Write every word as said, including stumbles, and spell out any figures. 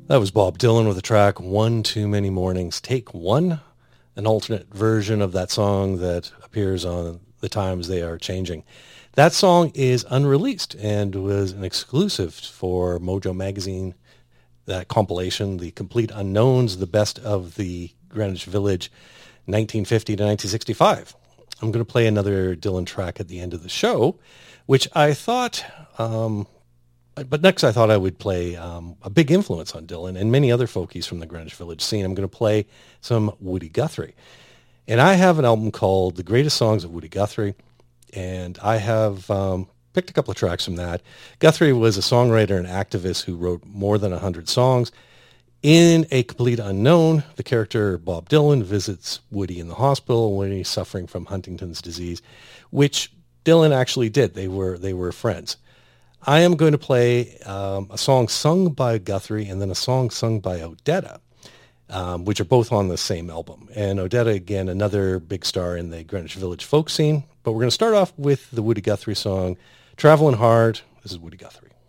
That was Bob Dylan with the track One Too Many Mornings, Take One, an alternate version of that song that appears on The Times They Are Changing. That song is unreleased and was an exclusive for Mojo Magazine, that compilation, The Complete Unknowns, the best of the Greenwich Village nineteen fifty to nineteen sixty-five. I'm going to play another Dylan track at the end of the show, which I thought... Um, But next I thought I would play um, a big influence on Dylan and many other folkies from the Greenwich Village scene. I'm going to play some Woody Guthrie. And I have an album called The Greatest Songs of Woody Guthrie, and I have um, picked a couple of tracks from that. Guthrie was a songwriter and activist who wrote more than one hundred songs. In A Complete Unknown, the character Bob Dylan visits Woody in the hospital when he's suffering from Huntington's disease, which Dylan actually did. They were they were friends. I am going to play um, a song sung by Guthrie and then a song sung by Odetta, um, which are both on the same album. And Odetta, again, another big star in the Greenwich Village folk scene. But we're going to start off with the Woody Guthrie song, Traveling Hard. This is Woody Guthrie.